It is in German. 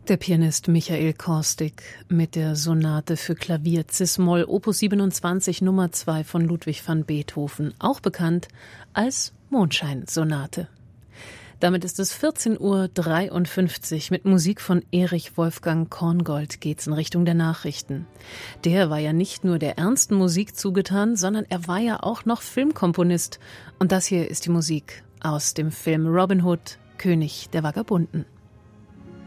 Der Pianist Michael Korstig mit der Sonate für Klavier Cis-Moll Opus 27 Nummer 2 von Ludwig van Beethoven, auch bekannt als Mondscheinsonate. Damit ist es 14:53 Uhr. Mit Musik von Erich Wolfgang Korngold geht's in Richtung der Nachrichten. Der war ja nicht nur der ernsten Musik zugetan, sondern er war ja auch noch Filmkomponist. Und das hier ist die Musik aus dem Film Robin Hood, König der Vagabunden.